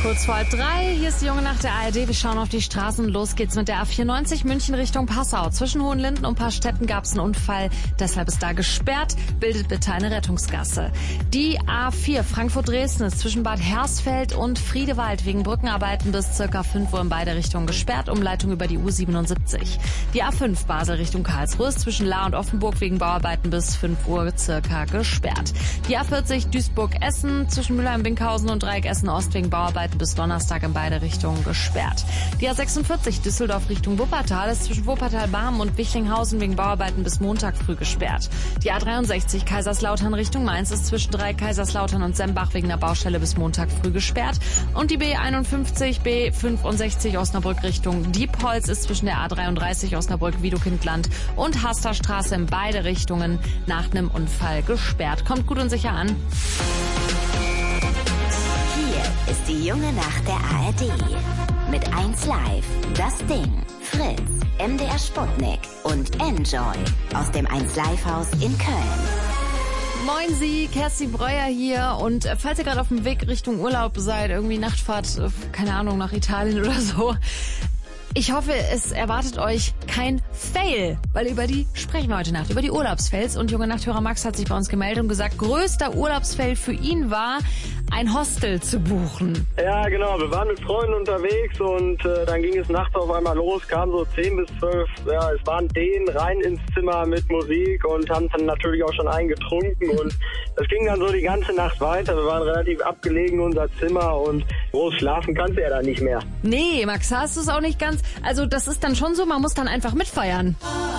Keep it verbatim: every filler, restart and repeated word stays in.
Kurz vor halb drei, hier ist die junge Nacht der A R D. Wir schauen auf die Straßen. Los geht's mit der A vierundneunzig München Richtung Passau. Zwischen Hohenlinden und Paarstetten gab es einen Unfall, deshalb ist da gesperrt. Bildet bitte eine Rettungsgasse. Die A vier Frankfurt-Dresden ist zwischen Bad Hersfeld und Friedewald wegen Brückenarbeiten bis circa fünf Uhr in beide Richtungen gesperrt. Umleitung über die U siebenundsiebzig. Die A fünf Basel Richtung Karlsruhe ist zwischen Lahr und Offenburg wegen Bauarbeiten bis fünf Uhr circa gesperrt. Die A vierzig Duisburg-Essen zwischen Mülheim-Binkhausen und Dreieck Essen-Ost wegen Bauarbeiten bis Donnerstag in beide Richtungen gesperrt. Die A sechsundvierzig Düsseldorf Richtung Wuppertal ist zwischen Wuppertal-Barmen und Wichlinghausen wegen Bauarbeiten bis Montag früh gesperrt. Die A dreiundsechzig Kaiserslautern Richtung Mainz ist zwischen Dreieck Kaiserslautern und Sembach wegen der Baustelle bis Montag früh gesperrt. Und die B einundfünfzig, B fünfundsechzig Osnabrück Richtung Diepholz ist zwischen der A dreiunddreißig Osnabrück-Wiedekindland und Hasterstraße in beide Richtungen nach einem Unfall gesperrt. Kommt gut und sicher an. Ist die junge Nacht der A R D. Mit eins Live, Das Ding, Fritz, M D R Sputnik und Enjoy aus dem eins Live Haus in Köln. Moin Sie, Kerstin Breuer hier und falls ihr gerade auf dem Weg Richtung Urlaub seid, irgendwie Nachtfahrt, keine Ahnung, nach Italien oder so, ich hoffe, es erwartet euch kein Fail, weil über die sprechen wir heute Nacht, über die Urlaubsfails. Und junge Nachthörer Max hat sich bei uns gemeldet und gesagt, größter Urlaubsfail für ihn war, ein Hostel zu buchen. Ja, genau. Wir waren mit Freunden unterwegs und äh, dann ging es nachts auf einmal los, kam so zehn bis zwölf, ja, es waren Dänen rein ins Zimmer mit Musik und haben dann natürlich auch schon eingetrunken und das ging dann so die ganze Nacht weiter. Wir waren relativ abgelegen in unser Zimmer und groß schlafen kannst du ja dann nicht mehr. Nee, Max, hast du es auch nicht ganz. Also das ist dann schon so, man muss dann einfach mitfeiern.